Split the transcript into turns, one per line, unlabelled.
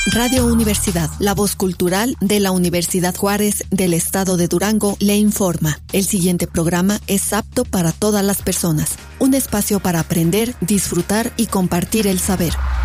Radio Universidad, la voz cultural de la Universidad Juárez del Estado de Durango, le informa. El siguiente programa es apto para todas las personas. Un espacio para aprender, disfrutar y compartir el saber.